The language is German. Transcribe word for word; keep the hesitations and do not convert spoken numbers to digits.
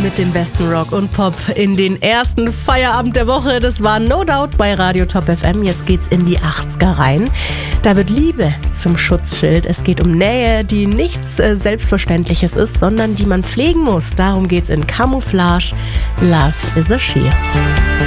mit dem besten Rock und Pop in den ersten Feierabend der Woche. Das war No Doubt bei Radio Top F M. Jetzt geht's in die achtziger rein. Da wird Liebe zum Schutzschild. Es geht um Nähe, die nichts äh, Selbstverständliches ist, sondern die man pflegen muss. Darum geht's in Camouflage. Love is a Shield.